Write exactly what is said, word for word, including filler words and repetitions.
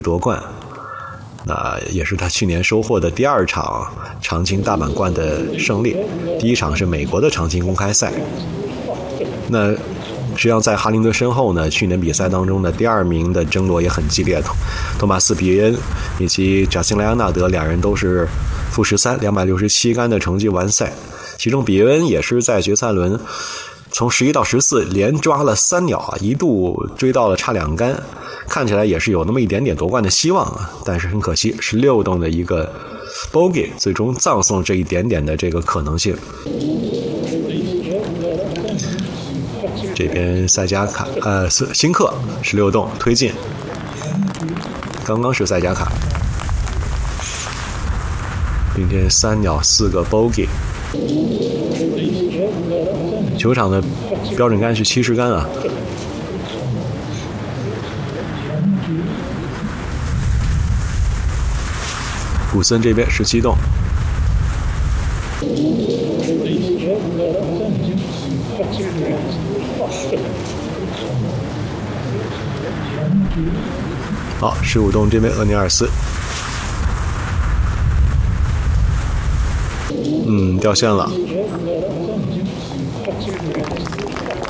夺冠。那也是他去年收获的第二场长青大满贯的胜利，第一场是美国的长青公开赛。那实际上在哈林德身后呢，去年比赛当中的第二名的争夺也很激烈，托马斯比恩以及贾辛莱昂纳德两人都是负十三两百六十七杆的成绩完赛，其中比恩也是在决赛轮从十一到十四连抓了三鸟啊，一度追到了差两杆，看起来也是有那么一点点夺冠的希望啊，但是很可惜，十六洞的一个 bogey 最终葬送这一点点的这个可能性。这边塞加卡呃辛克十六洞推进，刚刚是塞加卡，并且三鸟四个 bogey。球场的标准杆是七十杆啊。古森这边十七洞。好，十五洞这边厄尼尔斯，嗯，掉线了。